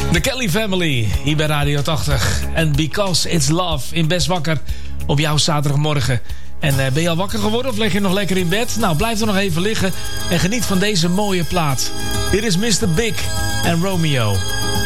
De Kelly Family, hier bij Radio 80. En Because It's Love in Best Wakker op jouw zaterdagmorgen. En ben je al wakker geworden of lig je nog lekker in bed? Nou, blijf er nog even liggen en geniet van deze mooie plaat. Dit is Mr. Big en Romeo.